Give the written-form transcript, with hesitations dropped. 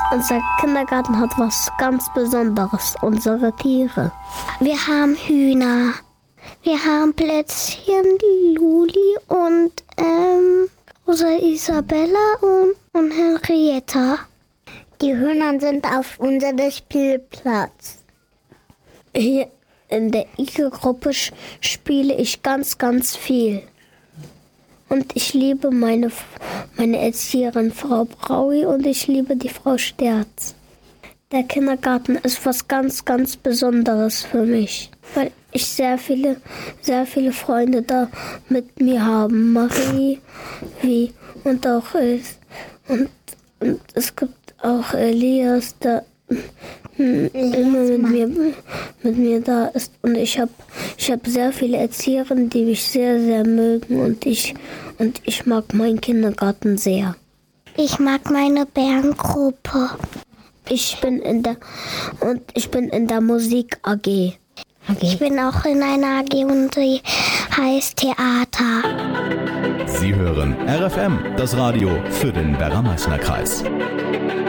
Unser Kindergarten hat was ganz Besonderes, unsere Tiere. Wir haben Hühner, wir haben Plätzchen, die Luli und Rosa Isabella und Henrietta. Die Hühner sind auf unserem Spielplatz. Hier in der Ike-Gruppe spiele ich ganz, ganz viel. Und ich liebe meine Erzieherin Frau Braui und ich liebe die Frau Sterz. Der Kindergarten ist was ganz, ganz Besonderes für mich, weil ich sehr viele Freunde da mit mir habe. Marie, und auch und es gibt auch Elias, der immer mit mir da ist. Und ich habe sehr viele Erzieherinnen, die mich sehr, sehr mögen und ich mag meinen Kindergarten sehr. Ich mag meine Bärengruppe. Ich bin in der Musik AG. Ich bin auch in einer AG und die heißt Theater. Sie hören RFM, das Radio für den Werra-Meißner-Kreis.